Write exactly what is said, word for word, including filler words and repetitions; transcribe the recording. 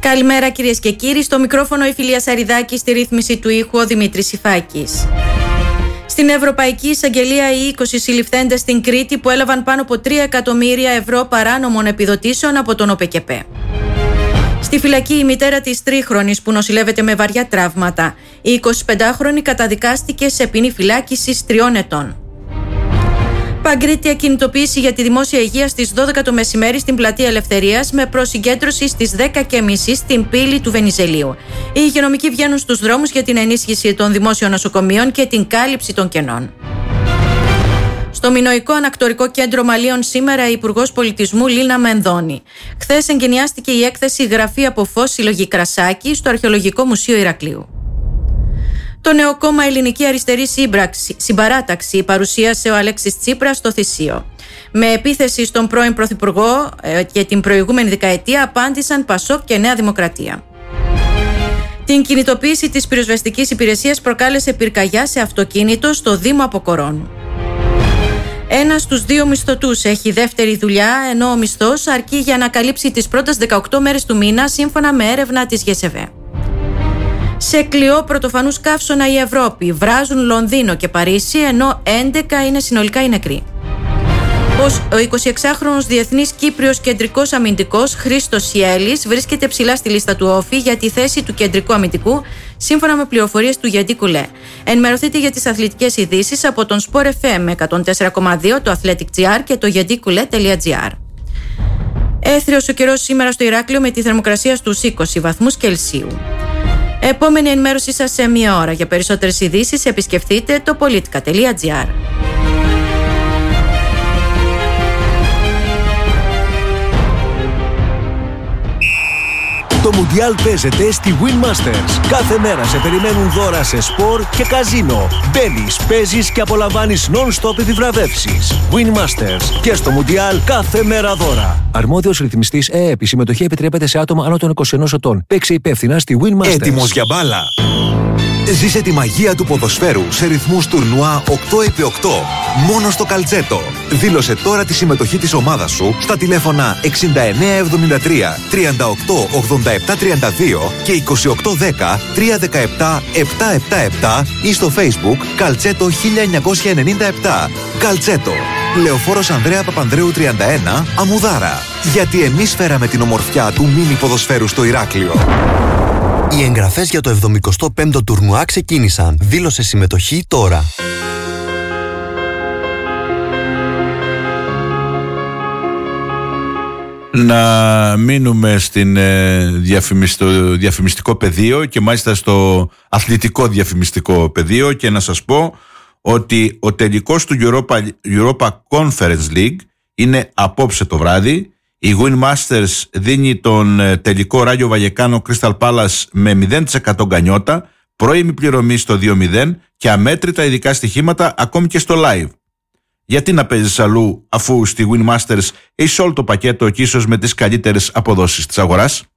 Καλημέρα κυρίες και κύριοι, στο μικρόφωνο η Φιλία Σαριδάκη, στη ρύθμιση του ήχου ο Δημήτρης Υφάκης. Στην Ευρωπαϊκή Εισαγγελία οι είκοσι συλληφθέντες στην Κρήτη που έλαβαν πάνω από τρία εκατομμύρια ευρώ παράνομων επιδοτήσεων από τον ΟΠΕΚΕΠΕ. Στη φυλακή η μητέρα της τρίχρονης που νοσηλεύεται με βαριά τραύματα. Η εικοσιπεντάχρονη καταδικάστηκε σε ποινή φυλάκισης τριών ετών. Παγκρίτια κινητοποίηση για τη δημόσια υγεία στις δώδεκα το μεσημέρι στην Πλατεία Ελευθερίας με προσυγκέντρωση στις δέκα και μισή στην πύλη του Βενιζελίου. Οι υγειονομικοί βγαίνουν στους δρόμους για την ενίσχυση των δημόσιων νοσοκομείων και την κάλυψη των κενών. Στο Μινωικό Ανακτορικό Κέντρο Μαλίων σήμερα η Υπουργός Πολιτισμού Λίνα Μενδώνη. Χθες εγκαινιάστηκε η έκθεση «Γραφή από φως συλλογή Κρασάκη» στο Αρχαιολογικό Μουσείο Ηρακλείου. Το νέο κόμμα Ελληνική Αριστερή Σύμπραξη, Συμπαράταξη παρουσίασε ο Αλέξης Τσίπρας στο Θησίο. Με επίθεση στον πρώην Πρωθυπουργό ε, και την προηγούμενη δεκαετία απάντησαν Πασόκ και Νέα Δημοκρατία. Την κινητοποίηση της πυροσβεστικής υπηρεσίας προκάλεσε πυρκαγιά σε αυτοκίνητο στο Δήμο Αποκορώνου. Ένας στους δύο μισθωτούς έχει δεύτερη δουλειά, ενώ ο μισθός αρκεί για να καλύψει τις πρώτες δεκαοκτώ μέρες του μήνα, σύμφωνα με έρευνα της ΓΕΣΕΒΕ. Σε κλειό πρωτοφανούς καύσωνα η Ευρώπη, βράζουν Λονδίνο και Παρίσι, ενώ έντεκα είναι συνολικά οι νεκροί. Ο εικοσιεξάχρονος διεθνής Κύπριος κεντρικός αμυντικός Χρήστος Σιέλης βρίσκεται ψηλά στη λίστα του όφι για τη θέση του κεντρικού αμυντικού, σύμφωνα με πληροφορίες του Γιαντί Κουλέ. Ενημερωθείτε για τις αθλητικές ειδήσεις από τον Sport εφ εμ εκατόν τέσσερα κόμμα δύο, το Athletic τζι αρ και το γιαντικουλέ τελεία τζι αρ. Έθριος ο καιρός σήμερα στο Ηράκλειο με τη θερμοκρασία στους είκοσι βαθμούς Κελσίου. Επόμενη ενημέρωσή σας σε μία ώρα. Για περισσότερες ειδήσεις επισκεφτείτε το πολιτικά τελεία τζι αρ. Το Μουντιάλ παίζεται στη Win Masters. Κάθε μέρα σε περιμένουν δώρα σε σπορ και καζίνο. Μπαίνεις, παίζεις και απολαμβάνεις non-stop επιβραβεύσεις. Win Masters. Και στο Μουντιάλ κάθε μέρα δώρα. Αρμόδιος ρυθμιστής ΕΕΠ. Η συμμετοχή επιτρέπεται σε άτομα άνω των είκοσι ενός ετών. Παίξε υπεύθυνα στη Win Masters. Έτοιμος για μπάλα. Ζήσε τη μαγεία του ποδοσφαίρου σε ρυθμούς τουρνουά οκτώ επί οκτώ. Μόνο στο Καλτσέτο. Δήλωσε τώρα τη συμμετοχή της ομάδας σου στα τηλέφωνα εξήντα εννέα εβδομήντα τρία τριάντα οκτώ ογδόντα επτά τριάντα δύο και είκοσι οκτώ δέκα τριακόσια δεκαεπτά επτακόσια εβδομήντα επτά ή στο Facebook Καλτσέτο χίλια εννιακόσια ενενήντα επτά. Καλτσέτο. Λεωφόρος Ανδρέα Παπανδρέου τριάντα ένα, Αμουδάρα. Γιατί εμείς φέραμε την ομορφιά του μίνι ποδοσφαίρου στο Ηράκλειο. Οι εγγραφές για το εβδομηκοστό πέμπτο τουρνουά ξεκίνησαν. Δήλωσε συμμετοχή τώρα. Να μείνουμε στην, ε, διαφημιστο, διαφημιστικό πεδίο και μάλιστα στο αθλητικό διαφημιστικό πεδίο και να σας πω ότι ο τελικός του Europa, Europa Conference League είναι απόψε το βράδυ. Η Win Masters δίνει τον τελικό Ράγιο Βαγεκάνο Crystal Palace με μηδέν τοις εκατό γκανιότα, πρώιμη πληρωμή στο δύο μηδέν και αμέτρητα ειδικά στοιχήματα ακόμη και στο live. Γιατί να παίζεις αλλού αφού στη Win Masters έχεις όλο το πακέτο και ίσως με τις καλύτερες αποδόσεις της αγοράς?